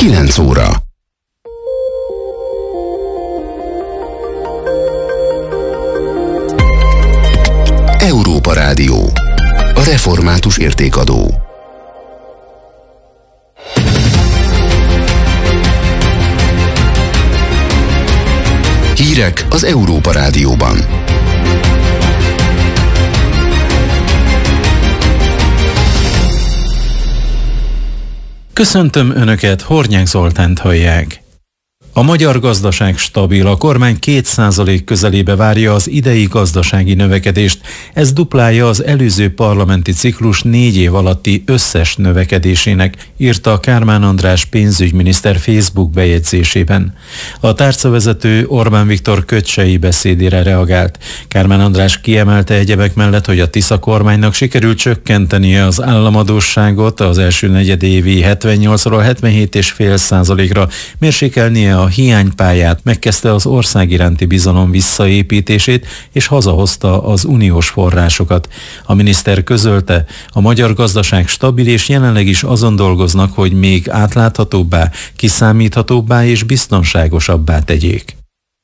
9 óra. Európa Rádió. A református értékadó. Hírek az Európa Rádióban. Köszöntöm Önöket, Hornyák Zoltánt hallják. A magyar gazdaság stabil, a kormány 2% közelébe várja az idei gazdasági növekedést. Ez duplája az előző parlamenti ciklus 4 év alatti összes növekedésének, írta Kármán András pénzügyminiszter Facebook bejegyzésében. A tárcavezető Orbán Viktor köcsei beszédére reagált. Kármán András kiemelte egyebek mellett, hogy a Tisza kormánynak sikerült csökkentenie az államadósságot az első negyedévi 78-ról 77,5%-ra, mérsékelnie a hiánypályát, megkezdte az ország iránti bizalom visszaépítését, és hazahozta az uniós forrásokat. A miniszter közölte, a magyar gazdaság stabil, és jelenleg is azon dolgoznak, hogy még átláthatóbbá, kiszámíthatóbbá és biztonságosabbá tegyék.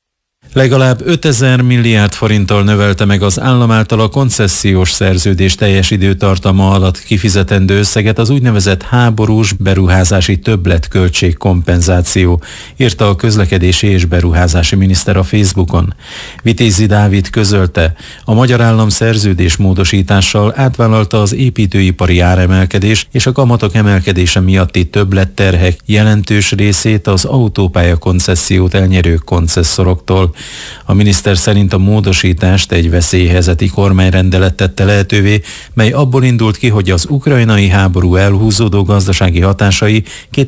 Legalább 5000 milliárd forinttal növelte meg az állam által a koncesziós szerződés teljes időtartama alatt kifizetendő összeget az úgynevezett háborús beruházási többletköltség kompenzáció, írta a közlekedési és beruházási miniszter a Facebookon. Vitézi Dávid közölte, a magyar állam szerződés módosítással átvállalta az építőipari áremelkedés és a kamatok emelkedése miatti többletterhek jelentős részét az autópálya koncesziót elnyerő koncesszoroktól. A miniszter szerint a módosítást egy veszélyhelyzeti kormányrendelet tette lehetővé, mely abból indult ki, hogy az ukrajnai háború elhúzódó gazdasági hatásai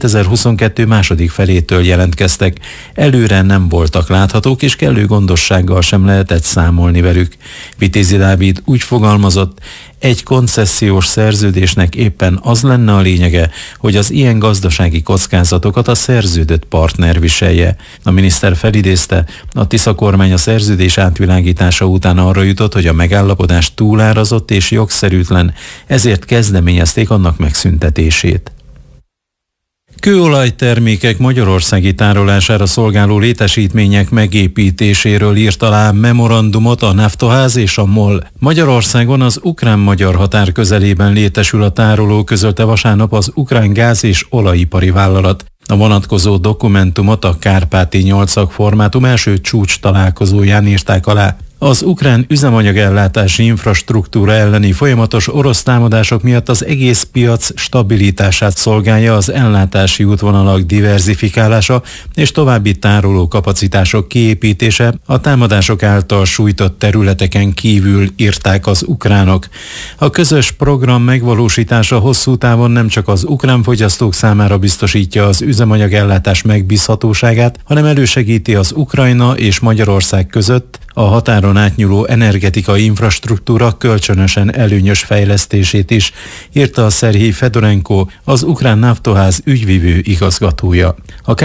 2022 második felétől jelentkeztek. Előre nem voltak láthatók, és kellő gondossággal sem lehetett számolni velük. Vitézi Dávid úgy fogalmazott, egy koncesziós szerződésnek éppen az lenne a lényege, hogy az ilyen gazdasági kockázatokat a szerződött partner viselje. A miniszter felidézte, a Tisza kormány a szerződés átvilágítása után arra jutott, hogy a megállapodás túlárazott és jogszerűtlen, ezért kezdeményezték annak megszüntetését. Kőolajtermékek magyarországi tárolására szolgáló létesítmények megépítéséről írt alá memorandumot a Naftoház és a MOL. Magyarországon az ukrán-magyar határ közelében létesül a tároló, közölte vasárnap az ukrán gáz- és olajipari vállalat. A vonatkozó dokumentumot a Kárpáti 8 formátum első csúcs találkozóján írták alá. Az ukrán üzemanyagellátási infrastruktúra elleni folyamatos orosz támadások miatt az egész piac stabilitását szolgálja az ellátási útvonalak diverzifikálása és további tároló kapacitások kiépítése a támadások által sújtott területeken kívül, írták az ukránok. A közös program megvalósítása hosszú távon nem csak az ukrán fogyasztók számára biztosítja az üzemanyagellátás megbízhatóságát, hanem elősegíti az Ukrajna és Magyarország között a határon átnyúló energetikai infrastruktúra kölcsönösen előnyös fejlesztését is, írta a Szerhij Fedorenko, az ukrán Naftoház ügyvivő igazgatója. A